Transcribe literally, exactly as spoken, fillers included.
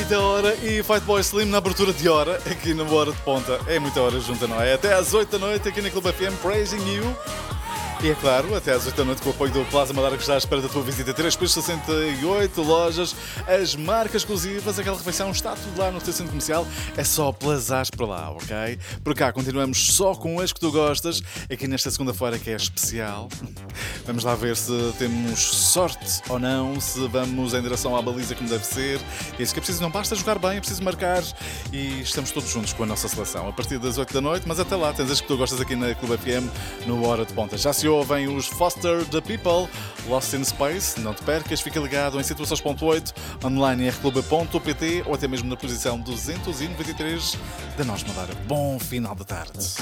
muita hora e Fatboy Slim na abertura de hora aqui na Hora de Ponta. É muita hora junta, não é? Até às oito da noite aqui na Clube F M, Praising You. E é claro, até às oito da noite com o apoio do Plaza Madara, que está à espera da tua visita. três por sessenta e oito lojas, as marcas exclusivas, aquela refeição, está tudo lá no teu centro comercial. É só plazares para lá, ok? Por cá continuamos só com as que tu gostas, aqui nesta segunda-feira que é especial. Vamos lá ver se temos sorte ou não, se vamos em direção à baliza como deve ser. É isso que é preciso, não basta jogar bem, é preciso marcar e estamos todos juntos com a nossa seleção. A partir das oito da noite, mas até lá tens as que tu gostas aqui na Clube F M, no Hora de Ponta. Já se ouvem os Foster the People, Lost in Space, não te percas, fica ligado em situações ponto oito, online em r clube ponto p t ou até mesmo na posição duzentos e noventa e três da Nós Madara. Bom final de tarde.